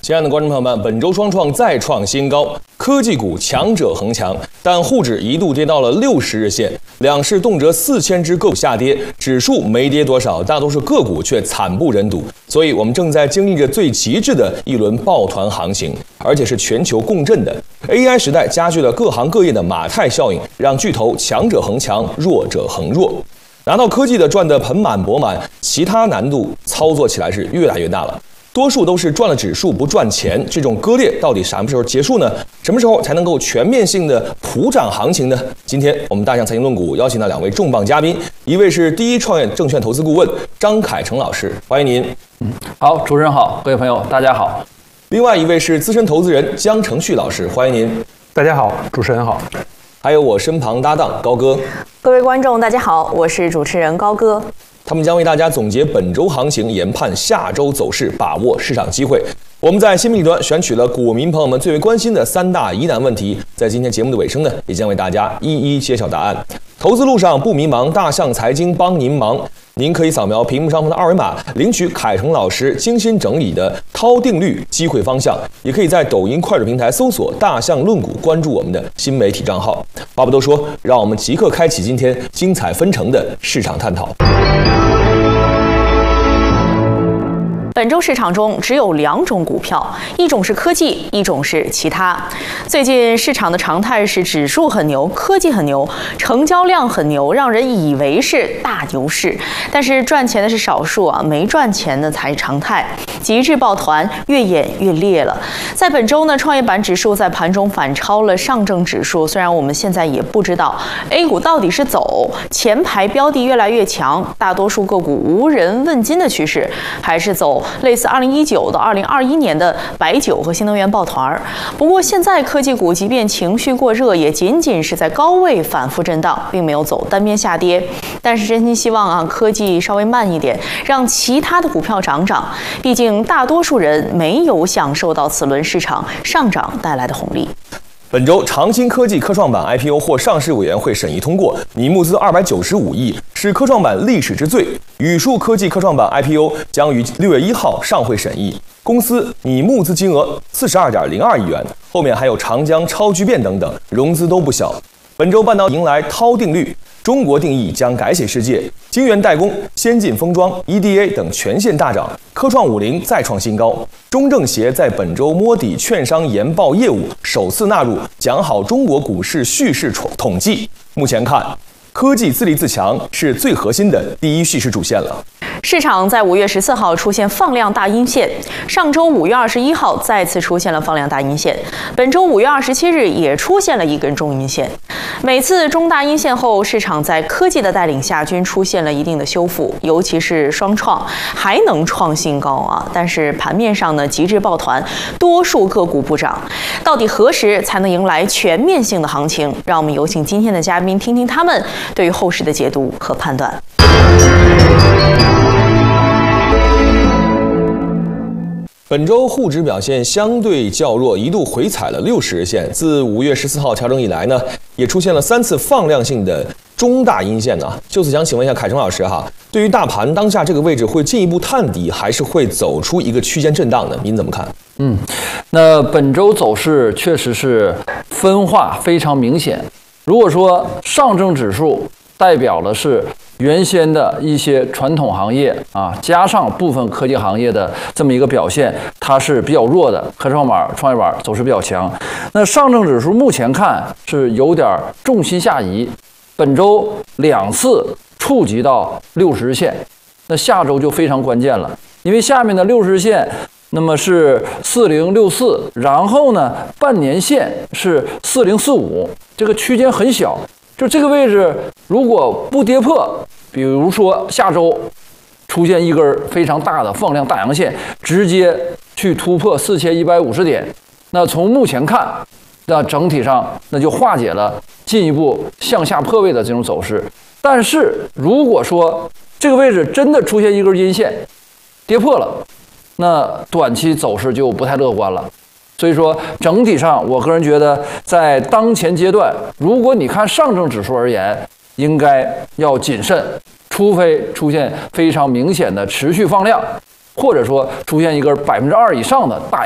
亲爱的观众朋友们，本周双创再创新高，科技股强者恒强，但沪指一度跌到了60日线，两市动辄4000只个股下跌，指数没跌多少，大多数个股却惨不忍睹。所以我们正在经历着最极致的一轮抱团行情，而且是全球共振的。AI 时代加剧了各行各业的马太效应，让巨头强者恒强，弱者恒弱。拿到科技的赚得盆满钵满，其他难度操作起来是越来越大了。多数都是赚了指数不赚钱，这种割裂到底什么时候结束呢？什么时候才能够全面性的普涨行情呢？今天我们大象财经论股邀请到两位重磅嘉宾，一位是第一创业证券投资顾问张凯成老师，欢迎您。 好，主持人好，各位朋友大家好。 另外一位是资深投资人江承旭老师，欢迎您。 大家好，主持人好。 还有我身旁搭档高哥。 各位观众大家好，我是主持人高哥。 他们将为大家总结本周行情，研判下周走势，把握市场机会。我们在新媒体端选取了股民朋友们最为关心的3大疑难问题，在今天节目的尾声呢，也将为大家一一揭晓答案。投资路上不迷茫，大象财经帮您忙。您可以扫描屏幕上方的2维码，领取凯成老师精心整理的涛定律机会方向，也可以在抖音、快手平台搜索大象论股，关注我们的新媒体账号。话不多说，让我们即刻开启今天精彩纷呈的市场探讨。 本周市场中只有2种股票，一种是科技，一种是其他。最近市场的常态是指数很牛，科技很牛，成交量很牛，让人以为是大牛市。但是赚钱的是少数啊，没赚钱的才是常态。极致抱团越演越烈了。在本周呢，创业板指数在盘中反超了上证指数。虽然我们现在也不知道 A 股到底是走前排标的越来越强，大多数个股无人问津的趋势，还是走类似2019到2021年的白酒和新能源抱团。不过现在科技股即便情绪过热，也仅仅是在高位反复震荡，并没有走单边下跌。但是真心希望啊，科技稍微慢一点，让其他的股票涨涨。毕竟大多数人没有享受到此轮市场上涨带来的红利。 本周长鑫科技科创板 IPO 获上市委员会审议通过，拟募资295亿，是科创板历史之最。宇树科技科创板 IPO 将于6月1号上会审议，公司拟募资金额42.02亿元，后面还有长江、超聚变等等，融资都不小。本周半导体迎来涛定律，中国定义将改写世界，晶圆代工、先进封装、EDA 等全线大涨，科创50再创新高。中证协在本周摸底券商研报业务首次纳入讲好中国股市叙事统计。目前看，科技自立自强是最核心的第一叙事主线了。 市场在5月14号出现放量大阴线，上周5月21号再次出现了放量大阴线，本周5月27日也出现了一根中阴线。每次中大阴线后，市场在科技的带领下均出现了一定的修复，尤其是双创还能创新高啊！但是盘面上呢，极致抱团，多数个股不涨。到底何时才能迎来全面性的行情？让我们有请今天的嘉宾听听他们对于后市的解读和判断。 本周沪指表现相对较弱，一度回踩了60日线。自5月14号调整以来呢，也出现了3次放量性的中大阴线呢。就此想请问一下凯成老师哈，对于大盘当下这个位置会进一步探底，还是会走出一个区间震荡呢？您怎么看？ 那本周走势确实是分化非常明显。如果说上证指数代表的是原先的一些传统行业啊，加上部分科技行业的这么一个表现，它是比较弱的。科创板、创业板走势比较强。那上证指数目前看是有点重心下移，本周2次触及到60日线，那下周就非常关键了，因为下面的60日线那么是4064，然后呢半年线是4045，这个区间很小。就这个位置，如果不跌破，比如说下周出现一根非常大的放量大阳线，直接去突破4150点，那从目前看，那整体上那就化解了进一步向下破位的这种走势。但是如果说这个位置真的出现一根阴线跌破了，那短期走势就不太乐观了。所以说，整体上，我个人觉得，在当前阶段，如果你看上证指数而言，应该要谨慎，除非出现非常明显的持续放量，或者说出现一根2%以上的大